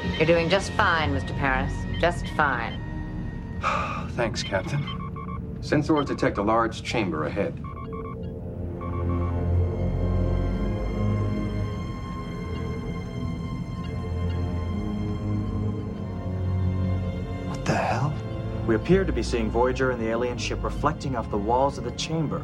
You're doing just fine, Mr. Paris. Just fine. Thanks, Captain. Sensors detect a large chamber ahead. What the hell? We appear to be seeing Voyager and the alien ship reflecting off the walls of the chamber.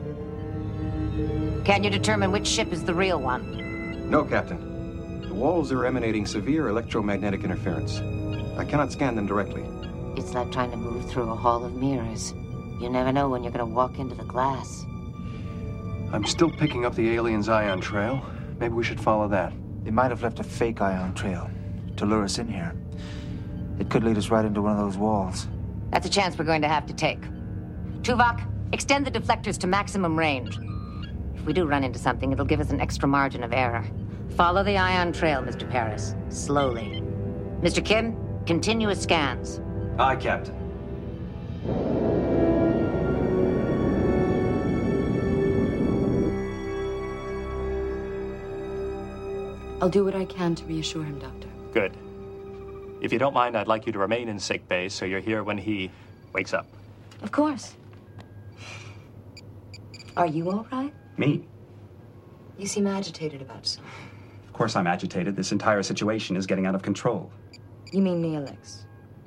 Can you determine which ship is the real one? No, Captain. The walls are emanating severe electromagnetic interference. I cannot scan them directly. It's like trying to move through a hall of mirrors. You never know when you're going to walk into the glass. I'm still picking up the alien's ion trail. Maybe we should follow that. They might have left a fake ion trail to lure us in here. It could lead us right into one of those walls. That's a chance we're going to have to take. Tuvok, extend the deflectors to maximum range. If we do run into something, it'll give us an extra margin of error. Follow the ion trail, Mr. Paris. Slowly. Mr. Kim, continuous scans. Aye, Captain. I'll do what I can to reassure him, Doctor. Good. If you don't mind, I'd like you to remain in sick bay so you're here when he wakes up. Of course. Are you all right? Me? You seem agitated about something. Of course I'm agitated. This entire situation is getting out of control. You mean Neelix?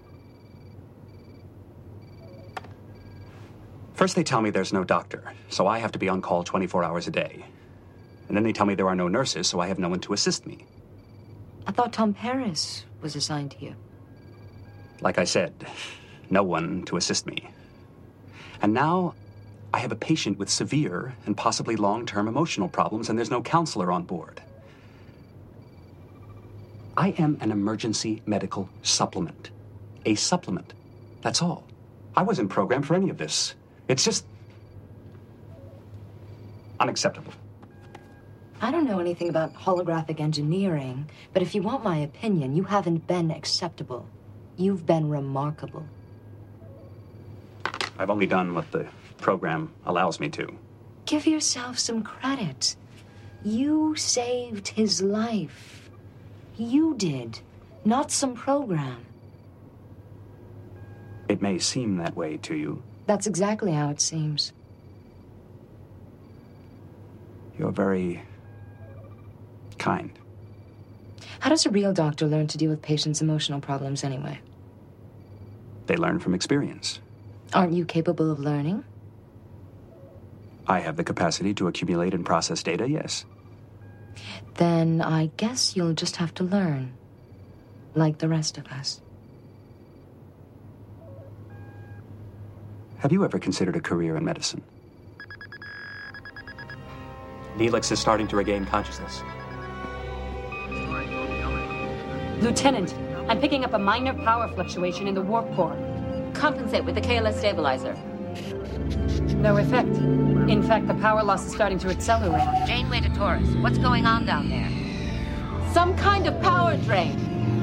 First they tell me there's no doctor, so I have to be on call 24 hours a day. And then they tell me there are no nurses, so I have no one to assist me. I thought Tom Paris was assigned to you. Like I said, no one to assist me. And now I have a patient with severe and possibly long-term emotional problems, and there's no counselor on board. I am an emergency medical supplement. A supplement. That's all. I wasn't programmed for any of this. It's just unacceptable. I don't know anything about holographic engineering, but if you want my opinion, you haven't been acceptable. You've been remarkable. I've only done what the program allows me to. Give yourself some credit. You saved his life. You did, not some program. It may seem that way to you. That's exactly how it seems. You're very kind. How does a real doctor learn to deal with patients' emotional problems anyway? They learn from experience. Aren't you capable of learning? I have the capacity to accumulate and process data, yes. Then I guess you'll just have to learn, like the rest of us. Have you ever considered a career in medicine? Neelix is starting to regain consciousness. Lieutenant, I'm picking up a minor power fluctuation in the warp core. Compensate with the KLS stabilizer. No effect. In fact, the power loss is starting to accelerate. Janeway to Taurus. What's going on down there? Some kind of power drain.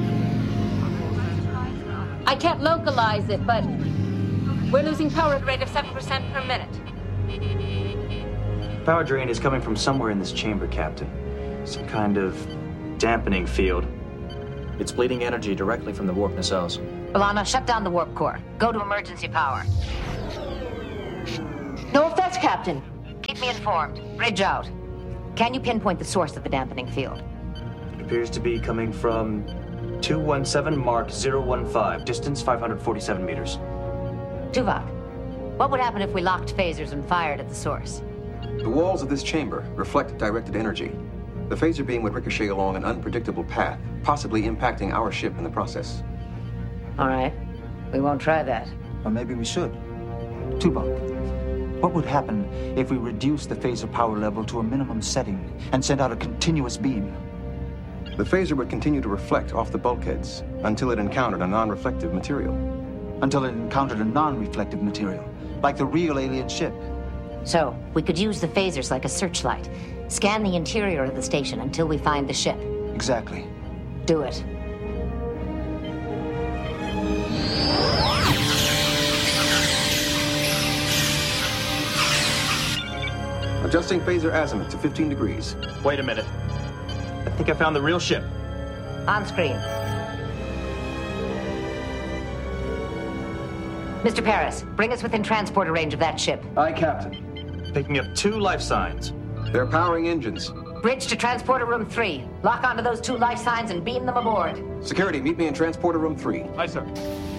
I can't localize it, but we're losing power at a rate of 7% per minute. Power drain is coming from somewhere in this chamber, Captain. Some kind of dampening field. It's bleeding energy directly from the warp nacelles. B'Elanna, shut down the warp core. Go to emergency power. No offense, Captain. Keep me informed. Bridge out. Can you pinpoint the source of the dampening field? It appears to be coming from 217 Mark 015, distance 547 meters. Tuvok, what would happen if we locked phasers and fired at the source? The walls of this chamber reflect directed energy. The phaser beam would ricochet along an unpredictable path, possibly impacting our ship in the process. All right. We won't try that. Or maybe we should. Tuvok, what would happen if we reduce the phaser power level to a minimum setting and send out a continuous beam? The phaser would continue to reflect off the bulkheads until it encountered a non-reflective material. Until it encountered a non-reflective material, like the real alien ship. So, we could use the phasers like a searchlight. Scan the interior of the station until we find the ship. Exactly. Do it. Adjusting phaser azimuth to 15 degrees. Wait a minute. I think I found the real ship. On screen. Mr. Paris, bring us within transporter range of that ship. Aye, Captain. Picking up 2 life signs. They're powering engines. Bridge to transporter room 3. Lock onto those 2 life signs and beam them aboard. Security, meet me in transporter room 3. Aye, sir.